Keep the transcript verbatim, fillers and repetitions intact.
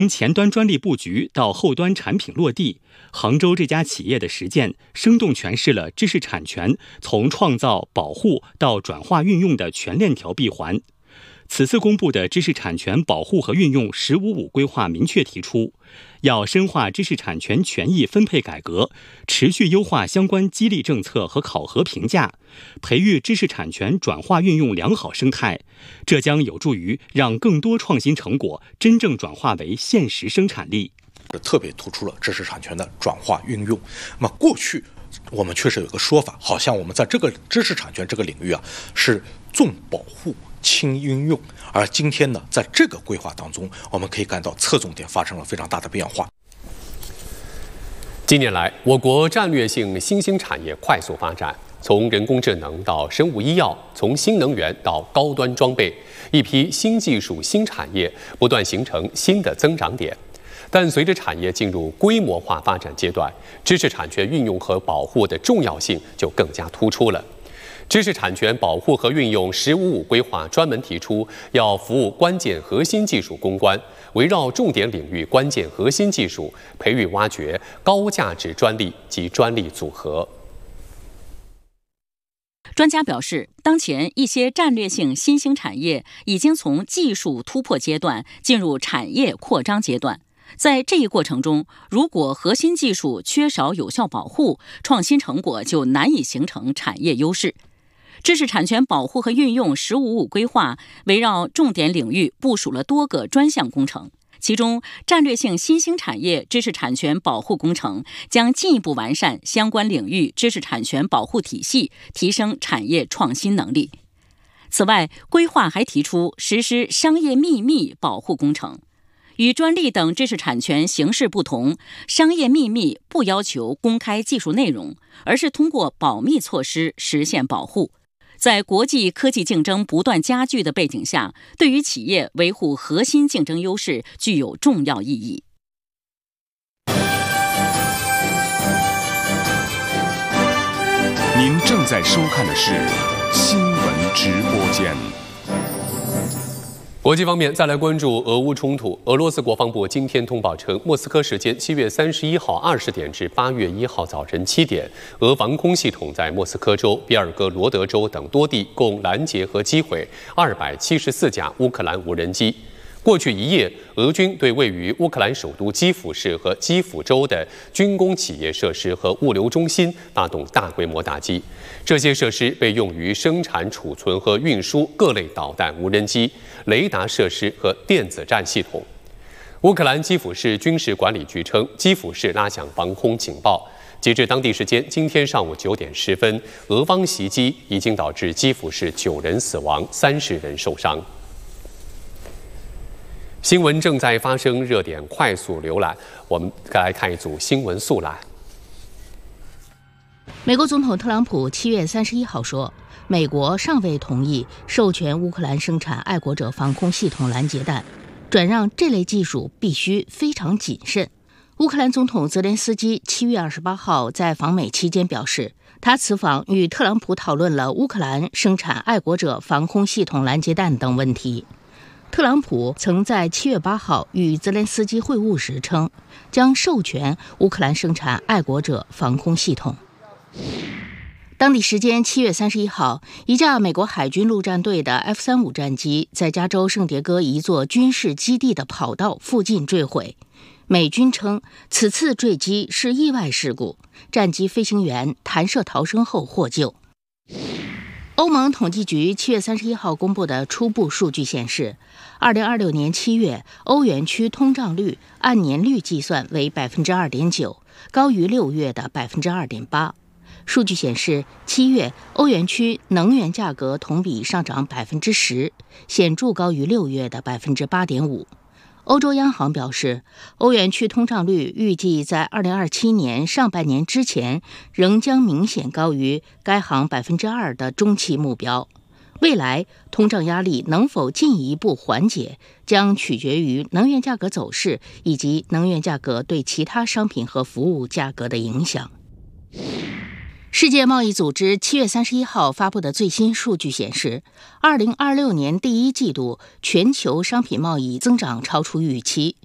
从前端专利布局到后端产品落地，杭州这家企业的实践生动诠释了知识产权从创造、保护到转化运用的全链条闭环。此次公布的知识产权保护和运用“十五五”规划明确提出，要深化知识产权权益分配改革，持续优化相关激励政策和考核评价，培育知识产权转化运用良好生态。这将有助于让更多创新成果真正转化为现实生产力。 特别突出了知识产权的转化运用。那么过去我们确实有一个说法，好像我们在这个知识产权这个领域啊是重保护轻运用，而今天呢，在这个规划当中，我们可以看到侧重点发生了非常大的变化。 近年来，我国战略性新兴产业快速发展，从人工智能到生物医药，从新能源到高端装备，一批新技术、新产业不断形成新的增长点。但随着产业进入规模化发展阶段，知识产权运用和保护的重要性就更加突出了。知识产权保护和运用“十五五”规划专门提出，要服务关键核心技术攻关，围绕重点领域关键核心技术，培育挖掘高价值专利及专利组合。 专家表示，当前一些战略性新兴产业已经从技术突破阶段进入产业扩张阶段。在这一过程中，如果核心技术缺少有效保护，创新成果就难以形成产业优势。知识产权保护和运用“十五五”规划围绕重点领域部署了多个专项工程，其中战略性新兴产业知识产权保护工程将进一步完善相关领域知识产权保护体系，提升产业创新能力。此外，规划还提出实施商业秘密保护工程。与专利等知识产权形式不同，商业秘密不要求公开技术内容，而是通过保密措施实现保护。在国际科技竞争不断加剧的背景下，对于企业维护核心竞争优势具有重要意义。 您正在收看的是新闻直播间。 国际方面，再来关注俄乌冲突。俄罗斯国防部今天通报称，莫斯科时间七月三十一号二十点至八月一号早晨七点，俄防空系统在莫斯科州、别尔哥罗德州等多地共拦截和击毁二百七十四架乌克兰无人机。过去一夜，俄军对位于乌克兰首都基辅市和基辅州的军工企业设施和物流中心发动大规模打击。这些设施被用于生产、储存和运输各类导弹、无人机、雷达设施和电子战系统。乌克兰基辅市军事管理局称，基辅市拉响防空警报。截至当地时间今天上午九点十分，俄方袭击已经导致基辅市九人死亡，三十人受伤。新闻正在发生，热点快速浏览。我们再来看一组新闻速览。 美国总统特朗普七月三十一号说，美国尚未同意授权乌克兰生产爱国者防空系统拦截弹，转让这类技术必须非常谨慎。乌克兰总统泽连斯基七月二十八号在访美期间表示，他此访与特朗普讨论了乌克兰生产爱国者防空系统拦截弹等问题。特朗普曾在七月八号与泽连斯基会晤时称，将授权乌克兰生产爱国者防空系统。当地时间七月三十一号，一架美国海军陆战队的 F 三十五 战机在加州圣迭戈一座军事基地的跑道附近坠毁。美军称，此次坠机是意外事故，战机飞行员弹射逃生后获救。欧盟统计局七月三十一号公布的初步数据显示，二零二六年七月欧元区通胀率按年率计算为 百分之二点九， 高于六月的 百分之二点八。数据显示，七月欧元区能源价格同比上涨 百分之十， 显著高于六月的 百分之八点五。欧洲央行表示，欧元区通胀率预计在二零二七年上半年之前仍将明显高于该行 百分之二 的中期目标。未来通胀压力能否进一步缓解，将取决于能源价格走势以及能源价格对其他商品和服务价格的影响。世界贸易组织七月三十一号发布的最新数据显示，二零二六年第一季度全球商品贸易增长超出预期，